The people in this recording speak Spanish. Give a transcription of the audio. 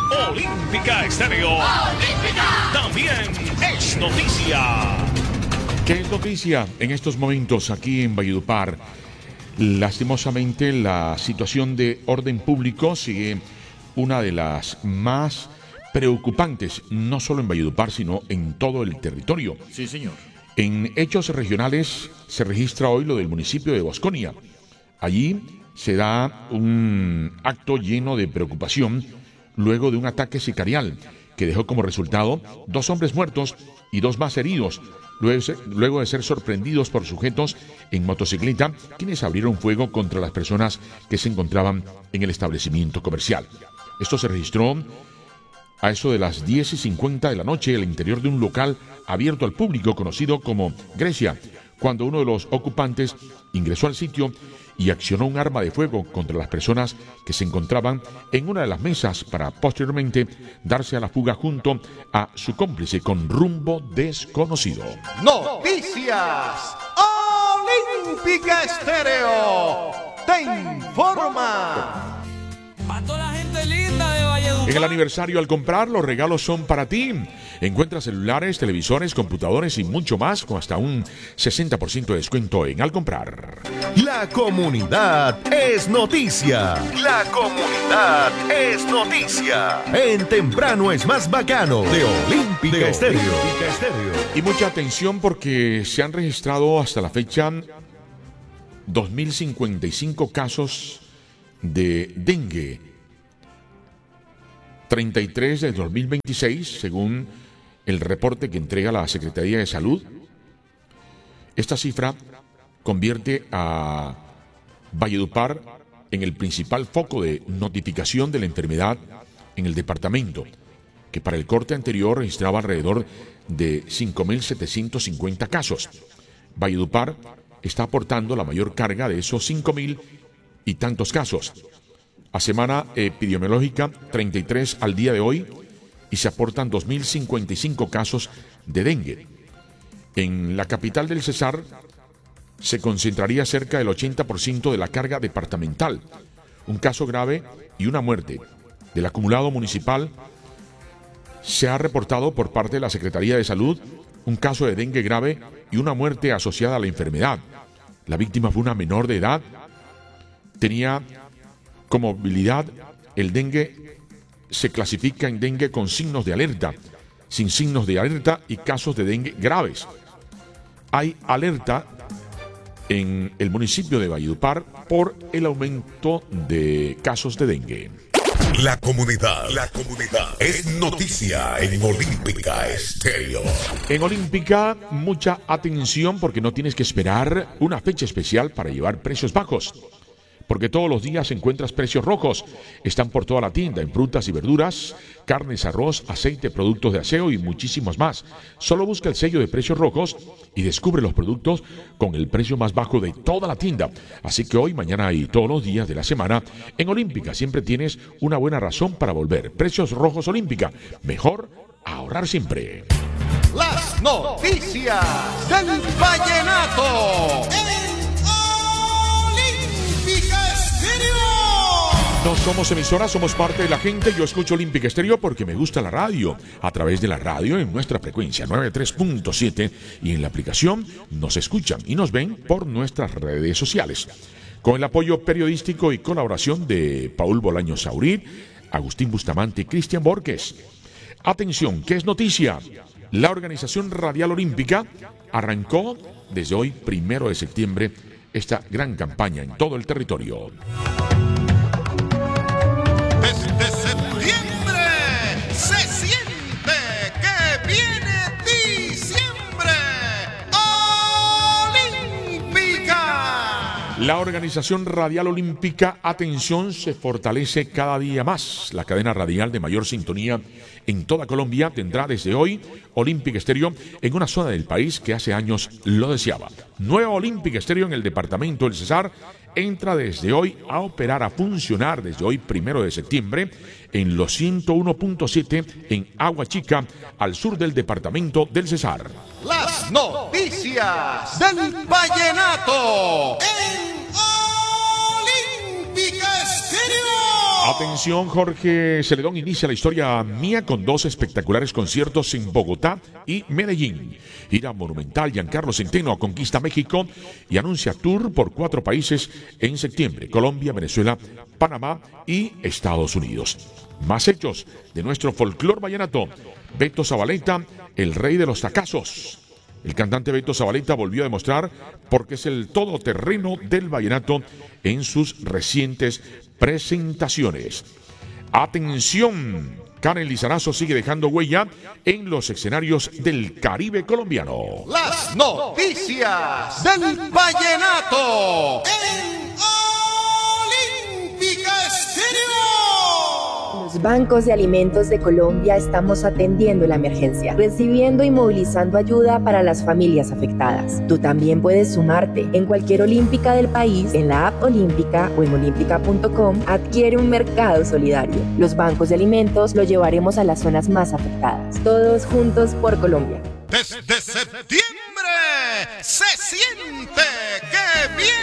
Olímpica Estéreo. ¡Olímpica! También es noticia. ¿Qué es noticia en estos momentos aquí en Valledupar? Lastimosamente, la situación de orden público sigue una de las más preocupantes, no solo en Valledupar, sino en todo el territorio. Sí, señor. En hechos regionales se registra hoy lo del municipio de Bosconia. Allí se da un acto lleno de preocupación luego de un ataque sicarial que dejó como resultado 2 hombres muertos y 2 más heridos, luego de ser sorprendidos por sujetos en motocicleta, quienes abrieron fuego contra las personas que se encontraban en el establecimiento comercial. Esto se registró a eso de las 10:50 de la noche al interior de un local abierto al público conocido como Grecia, cuando uno de los ocupantes ingresó al sitio y accionó un arma de fuego contra las personas que se encontraban en una de las mesas para posteriormente darse a la fuga junto a su cómplice con rumbo desconocido. Noticias Olímpica Estéreo te informa. Para toda la gente linda de Valledupar. En el aniversario, al comprar, los regalos son para ti. Encuentra celulares, televisores, computadores y mucho más con hasta un 60% de descuento en al comprar. La comunidad es noticia. La comunidad es noticia. En Temprano es más bacano de Olímpica Estéreo. Y mucha atención porque se han registrado hasta la fecha 2.055 casos de dengue. 33 del 2026, según el reporte que entrega la Secretaría de Salud. Esta cifra convierte a Valledupar en el principal foco de notificación de la enfermedad en el departamento, que para el corte anterior registraba alrededor de 5.750 casos. Valledupar está aportando la mayor carga de esos 5.000 y tantos casos. A semana epidemiológica 33 al día de hoy y se aportan 2.055 casos de dengue. En la capital del Cesar se concentraría cerca del 80% de la carga departamental, un caso grave y una muerte. Del acumulado municipal se ha reportado por parte de la Secretaría de Salud un caso de dengue grave y una muerte asociada a la enfermedad. La víctima fue una menor de edad, tenía comorbilidad. El dengue se clasifica en dengue con signos de alerta, sin signos de alerta y casos de dengue graves. Hay alerta en el municipio de Valledupar por el aumento de casos de dengue. La comunidad es noticia en Olímpica Estéreo. En Olímpica, mucha atención porque no tienes que esperar una fecha especial para llevar precios bajos. Porque todos los días encuentras precios rojos. Están por toda la tienda en frutas y verduras, carnes, arroz, aceite, productos de aseo y muchísimos más. Solo busca el sello de precios rojos y descubre los productos con el precio más bajo de toda la tienda. Así que hoy, mañana y todos los días de la semana, en Olímpica siempre tienes una buena razón para volver. Precios rojos Olímpica. Mejor ahorrar siempre. Las noticias del vallenato. No somos emisora, somos parte de la gente. Yo escucho Olímpica Estéreo porque me gusta la radio. A través de la radio en nuestra frecuencia 93.7 y en la aplicación nos escuchan y nos ven por nuestras redes sociales. Con el apoyo periodístico y colaboración de Paul Bolaño Saurit, Agustín Bustamante y Cristian Borges. Atención, ¿qué es noticia? La Organización Radial Olímpica arrancó desde hoy, 1 de septiembre, esta gran campaña en todo el territorio. Desde septiembre se siente que viene diciembre. Olímpica. La Organización Radial Olímpica, atención, se fortalece cada día más. La cadena radial de mayor sintonía en toda Colombia tendrá desde hoy Olímpica Estéreo en una zona del país que hace años lo deseaba. Nueva Olímpica Estéreo en el departamento del Cesar entra desde hoy a operar, a funcionar desde hoy, 1 de septiembre, en los 101.7 en Agua Chica, al sur del departamento del Cesar. Las noticias del vallenato en Olímpica Estéreo. Atención, Jorge Celedón inicia la historia mía con 2 espectaculares conciertos en Bogotá y Medellín. Gira monumental Giancarlo Centeno conquista México y anuncia tour por 4 países en septiembre: Colombia, Venezuela, Panamá y Estados Unidos. Más hechos de nuestro folclor vallenato. Beto Zabaleta, el rey de los tacazos. El cantante Beto Zabaleta volvió a demostrar por qué es el todoterreno del vallenato en sus recientes presentaciones. Atención, Karen Lizarazo sigue dejando huella en los escenarios del Caribe colombiano. Las noticias del vallenato en Olímpica Estéreo. Los bancos de alimentos de Colombia estamos atendiendo la emergencia, recibiendo y movilizando ayuda para las familias afectadas. Tú también puedes sumarte. En cualquier olímpica del país, en la app Olímpica o en olímpica.com, adquiere un mercado solidario. Los bancos de alimentos lo llevaremos a las zonas más afectadas. Todos juntos por Colombia. Desde septiembre se siente que viene